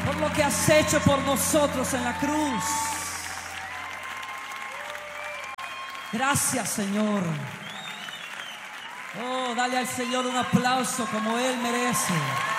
por lo que has hecho por nosotros en la cruz. Gracias, Señor. Oh, dale al Señor un aplauso como Él merece.